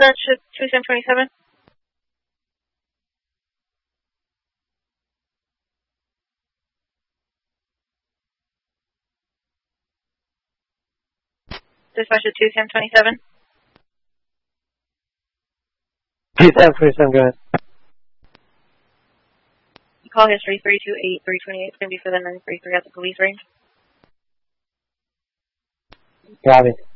Dispatch 2727. Dispatch 2727. 2727, go ahead. Call history 328, 328 is going to be for the 933 at the police range. Got it.